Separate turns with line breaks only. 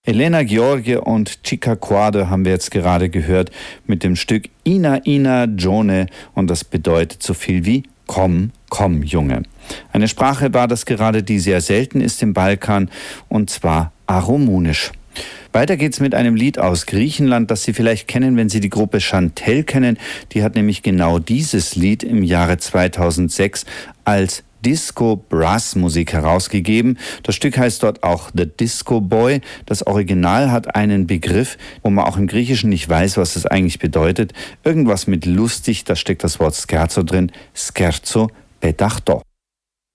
Elena Gheorghe und Chica Coado haben wir jetzt gerade gehört mit dem Stück Ina Ina Gione, und das bedeutet so viel wie Komm, komm, Junge. Eine Sprache war das gerade, die sehr selten ist im Balkan, und zwar Aramunisch. Weiter geht's mit einem Lied aus Griechenland, das Sie vielleicht kennen, wenn Sie die Gruppe Chantel kennen. Die hat nämlich genau dieses Lied im Jahre 2006 als Disco-Brass-Musik herausgegeben. Das Stück heißt dort auch The Disco Boy. Das Original hat einen Begriff, wo man auch im Griechischen nicht weiß, was es eigentlich bedeutet. Irgendwas mit lustig, da steckt das Wort Scherzo drin. Scherzo petachto.